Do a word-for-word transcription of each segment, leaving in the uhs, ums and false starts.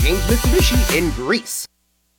James Mitsubishi in Greece.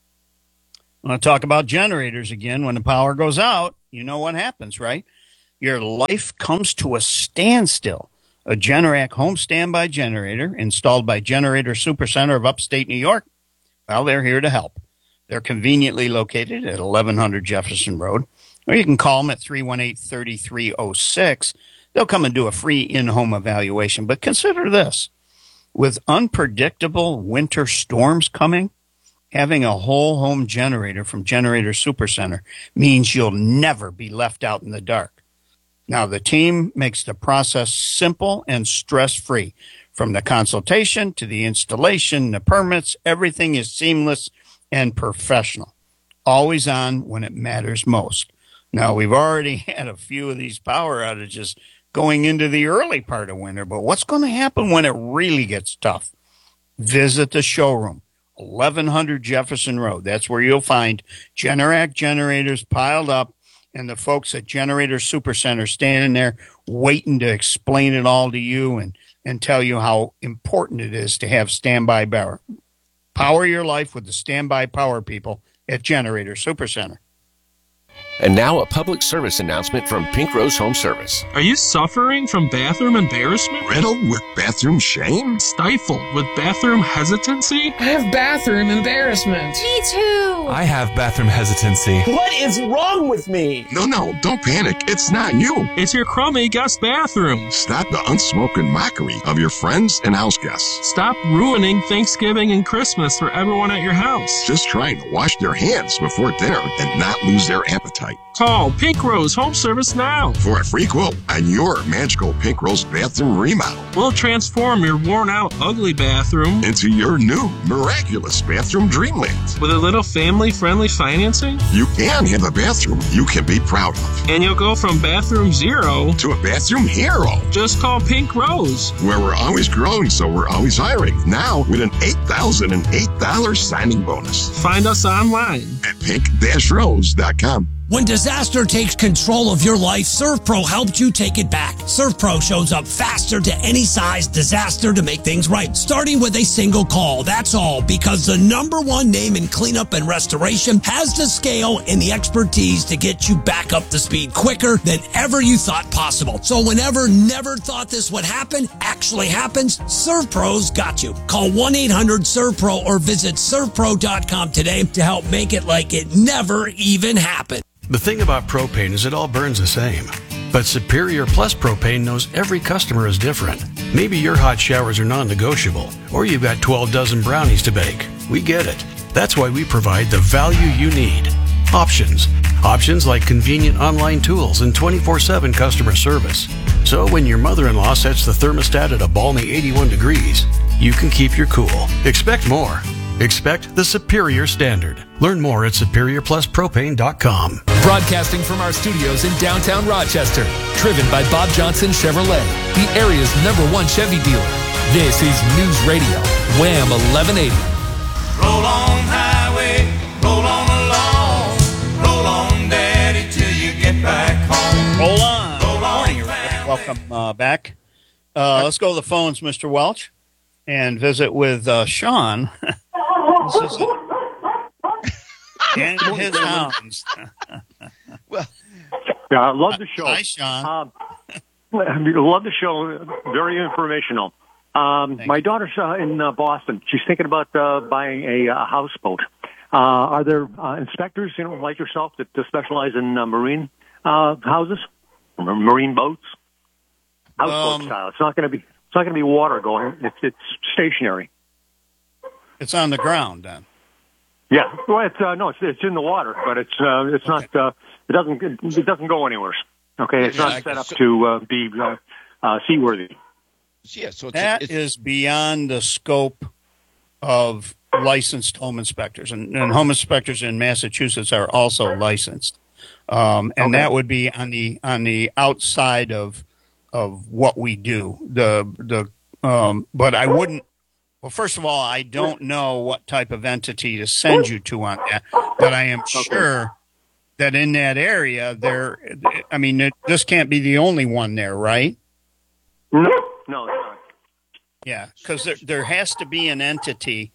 I want to talk about generators again. When the power goes out, you know what happens, right? Your life comes to a standstill. A Generac home standby generator installed by Generator Supercenter of upstate New York, well, they're here to help. They're conveniently located at eleven hundred Jefferson Road, or you can call them at three one eight, three three zero six. They'll come and do a free in-home evaluation. But consider this. With unpredictable winter storms coming, having a whole home generator from Generator Supercenter means you'll never be left out in the dark. Now, the team makes the process simple and stress-free. From the consultation to the installation, the permits, everything is seamless and professional. Always on when it matters most. Now, we've already had a few of these power outages going into the early part of winter, but what's going to happen when it really gets tough? Visit the showroom, eleven hundred Jefferson Road. That's where you'll find Generac generators piled up, and the folks at Generator Supercenter standing there waiting to explain it all to you and, and tell you how important it is to have standby power. Power your life with the standby power people at Generator Supercenter. And now a public service announcement from Pink Rose Home Service. Are you suffering from bathroom embarrassment? Riddled with bathroom shame? Stifled with bathroom hesitancy? I have bathroom embarrassment. Me too. I have bathroom hesitancy. What is wrong with me? No, no, don't panic. It's not you. It's your crummy guest bathroom. Stop the unspoken mockery of your friends and house guests. Stop ruining Thanksgiving and Christmas for everyone at your house. Just trying to wash their hands before dinner and not lose their appetite. Call Pink Rose Home Service now for a free quote on your magical Pink Rose bathroom remodel. We'll transform your worn-out, ugly bathroom into your new, miraculous bathroom dreamland. With a little family-friendly financing, you can have a bathroom you can be proud of. And you'll go from bathroom zero to a bathroom hero. Just call Pink Rose. Where we're always growing, so we're always hiring. Now with an eight thousand eight dollars signing bonus. Find us online at pink dash rose dot com. When disaster takes control of your life, ServPro helps you take it back. ServPro shows up faster to any size disaster to make things right, starting with a single call. That's all, because the number one name in cleanup and restoration has the scale and the expertise to get you back up to speed quicker than ever you thought possible. So whenever never thought this would happen actually happens, ServPro's got you. Call one eight hundred servpro or visit serve pro dot com today to help make it like it never even happened. The thing about propane is it all burns the same. But Superior Plus Propane knows every customer is different. Maybe your hot showers are non-negotiable, or you've got twelve dozen brownies to bake. We get it. That's why we provide the value you need. Options. Options like convenient online tools and twenty-four seven customer service. So when your mother-in-law sets the thermostat at a balmy eighty-one degrees, you can keep your cool. Expect more. Expect the superior standard. Learn more at superior plus propane dot com. Broadcasting from our studios in downtown Rochester. Driven by Bob Johnson Chevrolet, the area's number one Chevy dealer. This is News Radio, Wham eleven eighty. Roll on highway, roll on along. Roll on, Daddy, till you get back home. Roll on. Roll on. Good morning, everybody. Welcome uh, back. Uh, let's go to the phones, Mister Welch, and visit with uh, Sean. This is and his hounds. Well, yeah, I love the show. Hi, Sean. Um, I love the show. Very informational. Um, my daughter's uh, in uh, Boston. She's thinking about uh, buying a uh, houseboat. Uh, are there uh, inspectors, you know, like yourself, that, that specialize in uh, marine uh, houses, marine boats, houseboat um, style? It's not going to be. It's not going to be water going. It's it's stationary. It's on the ground, then. Yeah, well, it's uh, no, it's it's in the water, but it's uh, it's okay. not. Uh, it doesn't it doesn't go anywhere. Okay, it's yeah, not set up so. to uh, be uh, uh, seaworthy. Yeah, so it's, that it's, is beyond the scope of licensed home inspectors, and, and home inspectors in Massachusetts are also licensed, um, and okay. that would be on the on the outside of of what we do. The the um, but I wouldn't. Well, first of all, I don't know what type of entity to send you to on that, but I am okay. sure that in that area there. I mean, it, this can't be the only one there, right? No, no, it's not. Yeah, because there, there has to be an entity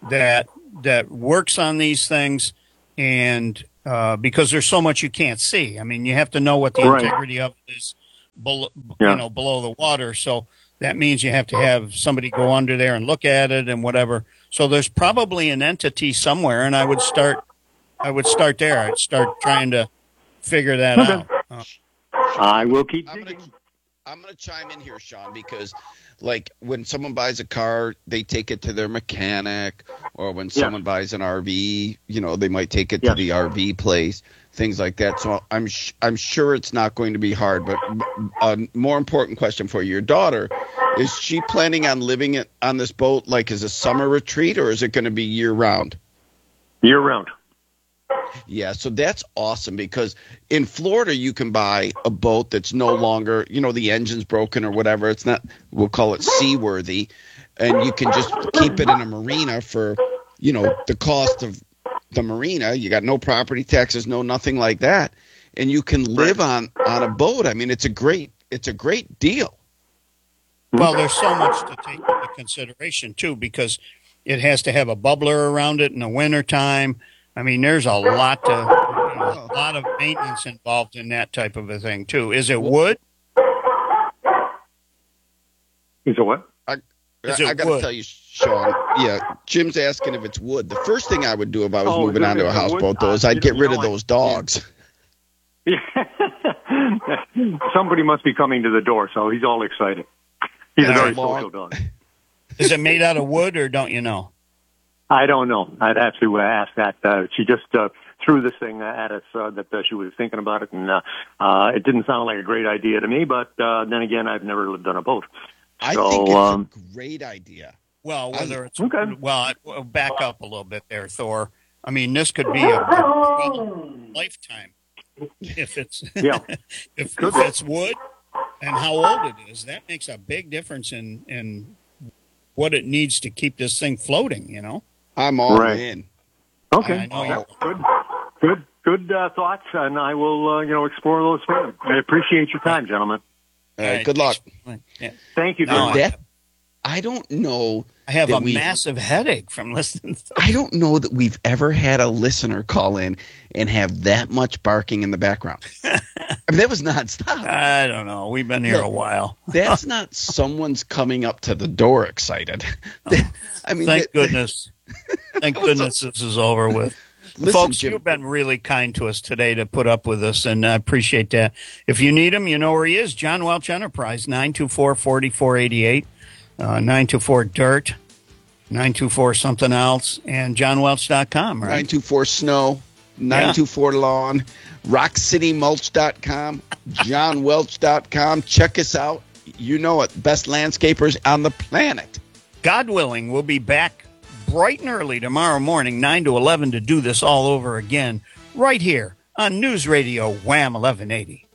that that works on these things, and uh, because there's so much you can't see. I mean, you have to know what the Right. integrity of it is below, Yeah. you know, below the water. So that means you have to have somebody go under there and look at it and whatever. So there's probably an entity somewhere, and I would start. I would start there. I'd start trying to figure that Okay. out. Uh, I will keep I'm digging. gonna, I'm gonna chime in here, Sean, because like when someone buys a car, they take it to their mechanic, or when Yeah. someone buys an R V, you know, they might take it Yeah. to the R V place, things like that. So I'm sh- I'm sure it's not going to be hard. But a more important question for you, your daughter, is she planning on living it on this boat like as a summer retreat, or is it going to be year round? Year round. Yeah, so that's awesome because in Florida you can buy a boat that's no longer, you know, the engine's broken or whatever. It's not, we'll call it seaworthy, and you can just keep it in a marina for, you know, the cost of the marina. You got no property taxes, no nothing like that, and you can live on on a boat. I mean, it's a great it's a great deal. Well, there's so much to take into consideration, too, because it has to have a bubbler around it in the wintertime. I mean, there's a lot to, you know, a lot of maintenance involved in that type of a thing, too. Is it wood? Is it what? I, Is I, it I got to wood? tell you, Sean. Yeah, Jim's asking if it's wood. The first thing I would do if I was Oh, moving is it- onto a is it wood? houseboat, though, is Uh, I'd you get rid know, of I- those dogs. Somebody must be coming to the door, so he's all excited. He's a Yeah, very long- social dog. Is it made out of wood, or don't you know? I don't know. I'd have to uh, ask that. Uh, she just uh, threw this thing at us uh, that uh, she was thinking about it, and uh, uh, it didn't sound like a great idea to me. But uh, then again, I've never lived on a boat. I So, think it's um, a great idea. Well, whether it's Okay. well, I- well, back up a little bit there, Thor. I mean, this could be a well, lifetime if it's Yeah. if, Could if be. it's wood and how old it is. That makes a big difference in in what it needs to keep this thing floating. You know. I'm all Right. in. Okay. I know Yeah, you- good, good, good uh, thoughts, and I will, uh, you know, explore those further. I appreciate your time, gentlemen. All right, good luck. Yeah. Thank you very No, much. That I don't know. I have that a we- massive headache from listening to I don't know that we've ever had a listener call in and have that much barking in the background. I mean, that was nonstop. I don't know. We've been here a while. That's not someone's coming up to the door excited. I mean, Thank that- goodness. Thank goodness this is over with. Listen, Folks, Jim- you've been really kind to us today to put up with us, and I appreciate that. If you need him, you know where he is. John Welch Enterprise, nine two four, four four eight eight, uh, nine two four dirt, nine two four something else, and john welch dot com, right? nine two four snow, nine two four lawn, rock city mulch dot com, john welch dot com. Check us out. You know it. Best landscapers on the planet. God willing, we'll be back bright and early tomorrow morning, nine to eleven, to do this all over again, right here on News Radio Wham eleven eighty.